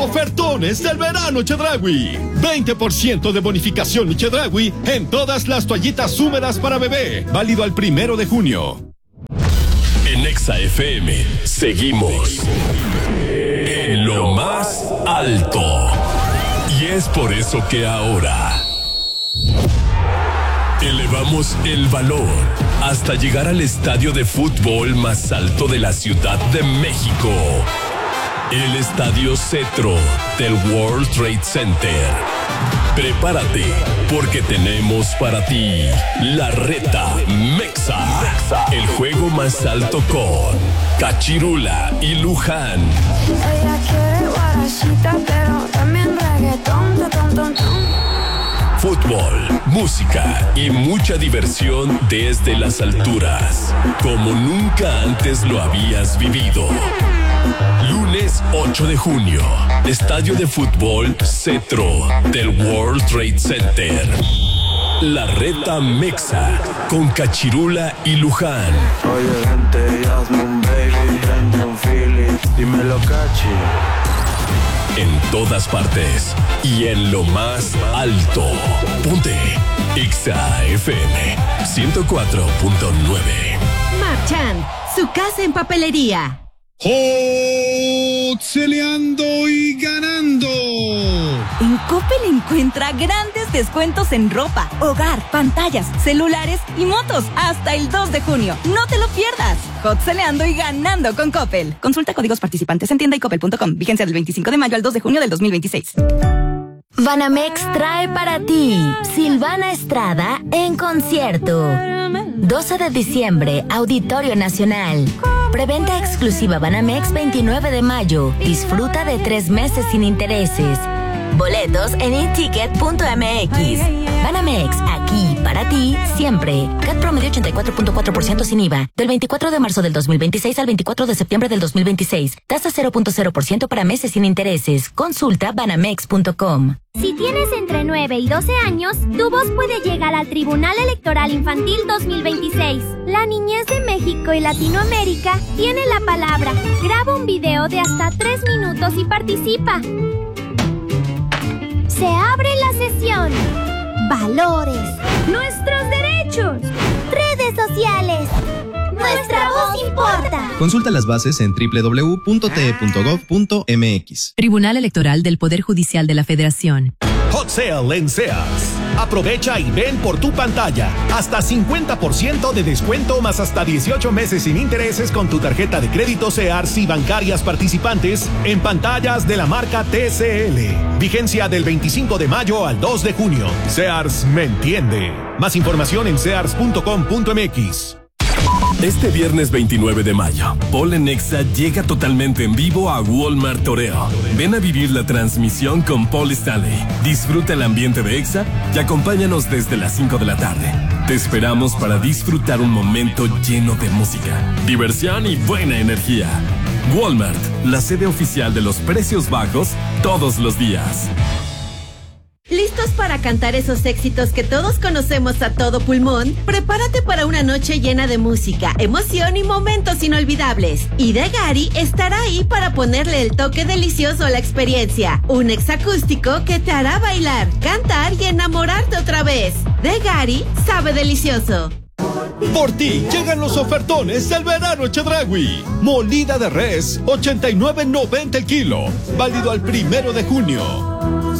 Ofertones del verano Chedraui. 20% de bonificación Chedraui en todas las toallitas húmedas para bebé. Válido al 1 de junio. En Exa FM seguimos en lo más alto. Y es por eso que ahora elevamos el valor hasta llegar al estadio de fútbol más alto de la Ciudad de México. El Estadio Cetro del World Trade Center. Prepárate, porque tenemos para ti la Reta Mexa. El juego más alto con Cachirula y Luján. Ella quiere guarachita, pero también reggaetón, Fútbol, música y mucha diversión desde las alturas, como nunca antes lo habías vivido. Lunes 8 de junio, Estadio de Fútbol Cetro del World Trade Center. La Reta Mexa con Cachirula y Luján. Oye, vente y hazme un baby, prende un Philly, dímelo, Cachi. En todas partes y en lo más alto. Ponte Exa FM 104.9. Marchand, su casa en papelería. Celeando y ganando. En Coppel encuentra grandes descuentos en ropa, hogar, pantallas, celulares y motos hasta el 2 de junio. No te lo pierdas. Celeando y ganando con Coppel. Consulta códigos participantes en tienda y coppel.com. Vigencia del 25 de mayo al 2 de junio del 2026. Banamex trae para ti Silvana Estrada en concierto. 12 de diciembre, Auditorio Nacional. Preventa exclusiva Banamex 29 de mayo. Disfruta de 3 meses sin intereses. Boletos en eticket.mx. Banamex, aquí para ti, siempre. CAT promedio 84.4% sin IVA. Del 24 de marzo del 2026 al 24 de septiembre del 2026. Tasa 0.0% para meses sin intereses. Consulta banamex.com. Si tienes entre 9 y 12 años, tu voz puede llegar al Tribunal Electoral Infantil 2026. La niñez de México y Latinoamérica tiene la palabra. Graba un video de hasta 3 minutos y participa. Se abre la sesión. Valores. Nuestros derechos. Redes sociales. Nuestra voz importa. Consulta las bases en www.te.gov.mx. Tribunal Electoral del Poder Judicial de la Federación. Hot Sale en Sears. Aprovecha y ven por tu pantalla. Hasta 50% de descuento más hasta 18 meses sin intereses con tu tarjeta de crédito Sears y bancarias participantes en pantallas de la marca TCL. Vigencia del 25 de mayo al 2 de junio. Sears me entiende. Más información en sears.com.mx. Este viernes 29 de mayo, Paul Nexa llega totalmente en vivo a Walmart Toreo. Ven a vivir la transmisión con Paul Stanley. Disfruta el ambiente de Exa y acompáñanos desde las 5 de la tarde. Te esperamos para disfrutar un momento lleno de música, diversión y buena energía. Walmart, la sede oficial de los precios bajos todos los días. ¿Listos para cantar esos éxitos que todos conocemos a todo pulmón? Prepárate para una noche llena de música, emoción y momentos inolvidables. Y De Gary estará ahí para ponerle el toque delicioso a la experiencia. Un exacústico que te hará bailar, cantar y enamorarte otra vez. De Gary sabe delicioso. Por ti llegan los ofertones del verano Chedraui. Molida de res, 89.90 el kilo. Válido al 1 de junio.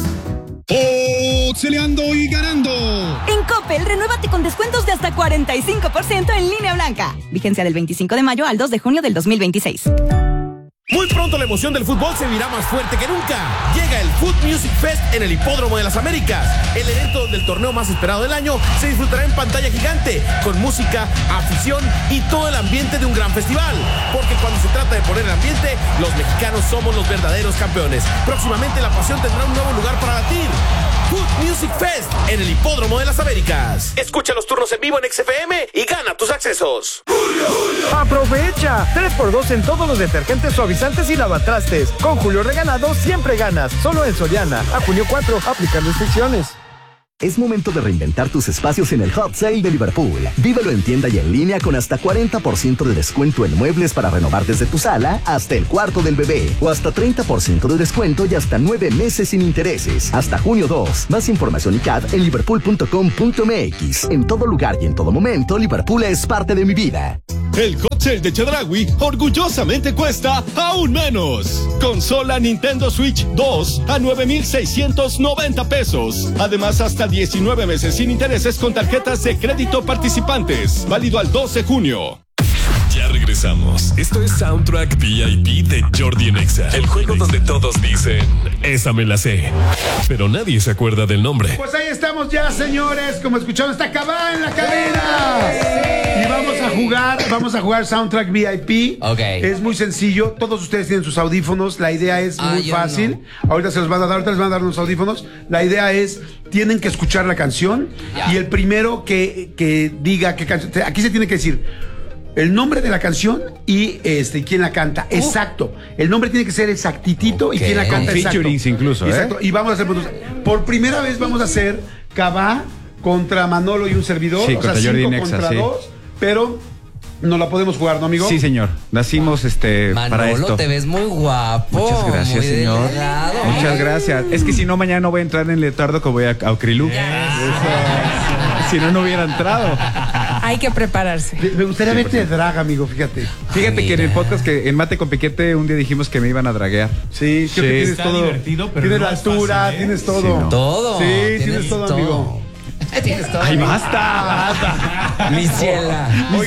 Celeando y ganando. En Coppel, renuévate con descuentos de hasta 45% en línea blanca. Vigencia del 25 de mayo al 2 de junio del 2026. Muy pronto la emoción del fútbol se vivirá más fuerte que nunca. Llega el Food Music Fest en el Hipódromo de las Américas. El evento del torneo más esperado del año se disfrutará en pantalla gigante, con música, afición y todo el ambiente de un gran festival. Porque cuando se trata de poner el ambiente, los mexicanos somos los verdaderos campeones. Próximamente la pasión tendrá un nuevo lugar para latir. Food Music Fest en el Hipódromo de las Américas. Escucha los turnos en vivo en XFM y gana tus accesos. ¡Aprovecha! 3x2 en todos los detergentes suavizantes y lavatrastes. Con Julio Regalado siempre ganas. Solo en Soriana. A junio 4, aplican restricciones. Es momento de reinventar tus espacios en el Hot Sale de Liverpool. Vívelo en tienda y en línea con hasta 40% de descuento en muebles para renovar desde tu sala hasta el cuarto del bebé. O hasta 30% de descuento y hasta 9 meses sin intereses. Hasta junio 2. Más información y CAD en liverpool.com.mx. En todo lugar y en todo momento, Liverpool es parte de mi vida. El Hot Sale de Chedraui orgullosamente cuesta aún menos. Consola Nintendo Switch 2 a 9,690 pesos. Además, hasta 19 meses sin intereses con tarjetas de crédito participantes. Válido al 12 de junio. Ya regresamos. Esto es Soundtrack VIP de Jordi en Exa. El juego donde todos dicen, esa me la sé. Pero nadie se acuerda del nombre. Pues ahí estamos ya, señores. Como escucharon, está Cabá en la cabina. Y vamos a jugar Soundtrack VIP. Ok. Es muy sencillo. Todos ustedes tienen sus audífonos. La idea es muy fácil. No. Ahorita les van a dar unos audífonos. La idea es, tienen que escuchar la canción. Y el primero que diga qué canción. Aquí se tiene que decir el nombre de la canción y quién la canta. Exacto. El nombre tiene que ser exactitito y quién la canta. Con featurings incluso. Exacto. Y vamos a hacer por primera vez vamos a hacer Cabá contra Manolo y un servidor. Sí, o sea, contra Jordi 5 Nexa, contra 2. Pero no la podemos jugar, ¿no, amigo? Sí, señor. Nacimos para esto. Manolo, te ves muy guapo. Muchas gracias, muy señor. delgado. Muchas gracias. Es que si no, mañana no voy a entrar en el letardo que voy a Ocrilú. Si no, no hubiera entrado. Hay que prepararse. Me gustaría verte de drag, amigo, fíjate. Fíjate que en el podcast que en Mate con Piquete un día dijimos que me iban a draguear. Sí, creo que tienes está todo. Divertido, pero tienes no la es altura, fácil, ¿eh? tienes todo. Sí, no. Todo. Sí, tienes todo, amigo. Tienes todo. ¡Ay, basta! Mi ciela.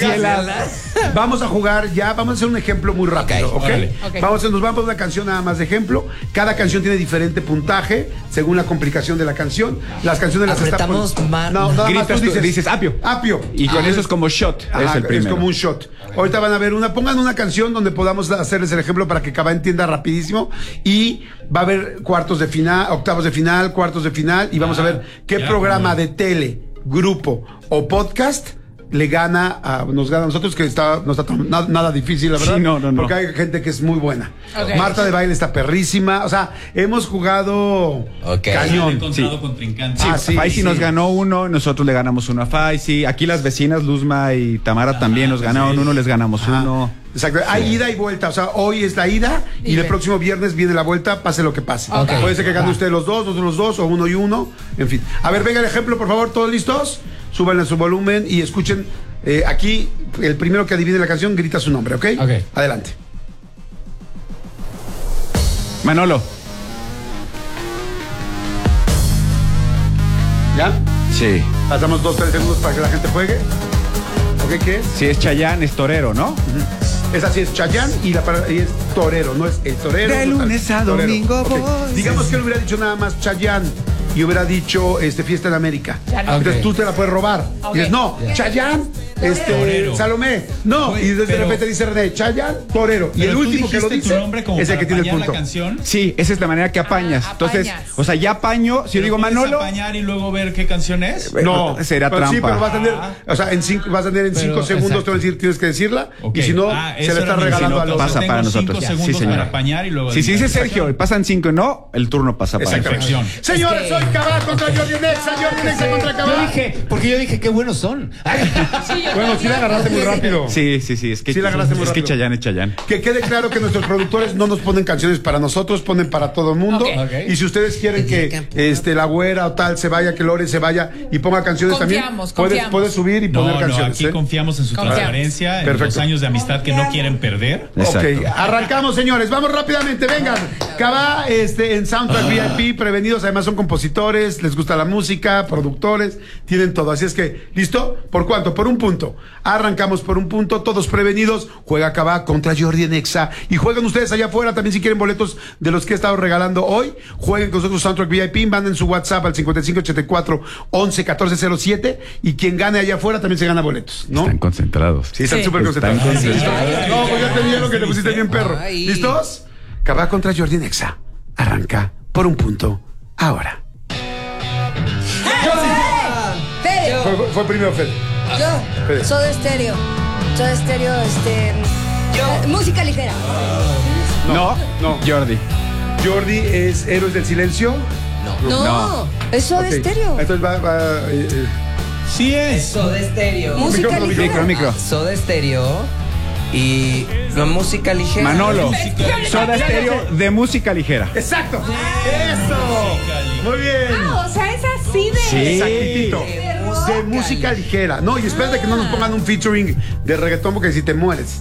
Vamos a jugar ya, vamos a hacer un ejemplo muy rápido, ¿ok? Ok. Nos vamos a una canción nada más de ejemplo. Cada canción tiene diferente puntaje según la complicación de la canción. Las canciones las Apretamos No, nada más Gritas, tú dices apio. apio. Y con eso es como shot. Ajá, es el primero. Es como un shot. Ahorita van a ver pongan una canción donde podamos hacerles el ejemplo para que Cabá entienda rapidísimo. Y va a haber cuartos de final, octavos de final, cuartos de final. Y vamos a ver qué programa de tele, grupo o podcast nos gana a nosotros, que no está nada difícil, la verdad. Sí, no. Porque hay gente que es muy buena. Okay. Marta de Baile está perrísima. O sea, hemos jugado cañón. He encontrado contrincantes. Sí, Faisy nos ganó uno, nosotros le ganamos uno a Faisy. Aquí las vecinas Luzma y Tamara también nos ganaron uno, les ganamos uno. Exacto, hay ida y vuelta, o sea, hoy es la ida y el próximo viernes viene la vuelta, pase lo que pase. Okay. Puede ser que gane usted los dos, nosotros los dos, o uno y uno, en fin. A ver, venga el ejemplo, por favor, ¿todos listos? Súbanle su volumen y escuchen, aquí, el primero que adivine la canción grita su nombre, ¿ok? Ok. Adelante. Manolo. ¿Ya? Sí. Pasamos 2-3 segundos para que la gente juegue. ¿Ok? ¿Qué es? Si es Chayanne, es torero, ¿no? Esa sí es Chayanne y es torero, no es el torero. De lunes a torero. domingo Okay. voy. Digamos que él hubiera dicho nada más Chayanne y hubiera dicho Fiesta en América. Entonces tú te la puedes robar. Y dices, no, Chayanne, Torero. Salomé. No, y de repente dice René, Chayanne, torero. Y el último que lo dice es el que tiene el punto. La canción. Sí, esa es la manera que apañas. Entonces, o sea, ya apaño, si yo digo Manolo. Apañar y luego ver qué canción es? No, será pero trampa. Sí, pero vas a tener, o sea, vas a tener en 5 segundos, te vas a decir, tienes que decirla. Okay. Y si no, se le está regalando a los pasa para nosotros. 5 segundos para apañar y luego. Si dice Sergio y pasan 5 y no, el turno pasa para Perfección. Señores, soy Cabá contra Jordi Nexa contra Cabá. Yo dije, qué buenos son. Bueno, sí la agarraste muy rápido. Sí, es que Sí la agarraste muy es que rápido. Chayanne es Chayanne. Que quede claro que nuestros productores no nos ponen canciones para nosotros, ponen para todo el mundo. Okay. Y si ustedes quieren que la güera o tal se vaya, que Lore se vaya y ponga canciones Confiamos. también, puedes subir y poner canciones. Aquí confiamos en su transparencia, en los años de amistad que no quieren perder. Ok, arrancamos, señores. Vamos rápidamente, vengan. Cabá, en Soundtrack VIP, prevenidos, además son compositores, les gusta la música, productores, tienen todo. Así es que, ¿listo? ¿Por cuánto? Por un punto. Arrancamos por un punto, todos prevenidos. Juega Cabá contra Jordi Nexa. Y jueguen ustedes allá afuera también si quieren boletos de los que he estado regalando hoy. Jueguen con nosotros Soundtrack VIP, manden su WhatsApp al 5584-111407 y quien gane allá afuera también se gana boletos, ¿no? Están concentrados. Sí, están súper concentrados. No, pues ya te vieron que te pusiste bien perro. Ay. ¿Listos? Cabá contra Jordi Nexa. Arranca por un punto ahora. Fede. Fue primero Fede. Yo, Soda Stereo. Soda Stereo, música ligera. No. Jordi. Jordi es Héroes del Silencio No, es Soda Stereo. Entonces va Sí es. Soda Stereo. Música ligera. Micro. Soda Stereo y la música ligera. Manolo. Soda Stereo de música ligera. Exacto. Eso. Muy bien. O sea, es así de... Sí. Exactito. De música ligera. No, y espérate que no nos pongan un featuring de reggaetón porque si te mueres.